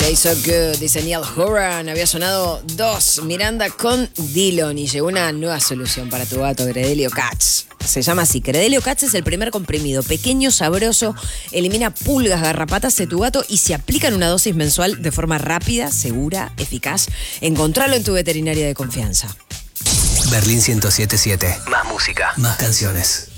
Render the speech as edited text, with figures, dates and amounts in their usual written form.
Tastes So Good, dice Neil Horan. Había sonado 2, Miranda con Dillon, y llegó una nueva solución para tu gato, Credelio Cats. Se llama así, Credelio Cats es el primer comprimido, pequeño, sabroso, elimina pulgas, garrapatas de tu gato y se aplica en una dosis mensual de forma rápida, segura, eficaz. Encontralo en tu veterinaria de confianza. Berlín 107.7. Más música, más canciones.